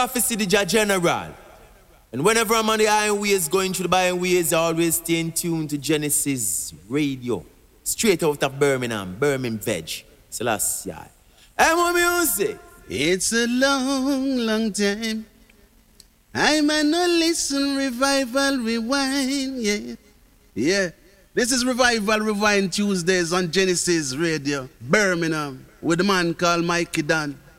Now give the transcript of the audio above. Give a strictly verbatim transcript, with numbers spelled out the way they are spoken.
Office the Jah General. And whenever I'm on the highways, going through the byways, I always stay in tune to Genesis Radio. Straight out of Birmingham, Birmingham Veg. Selassie. Hey, more music. It's a long, long time. I might not listen, Revival Rewind, yeah. Yeah. This is Revival Rewind Tuesdays on Genesis Radio, Birmingham, with a man called Mikey Dan.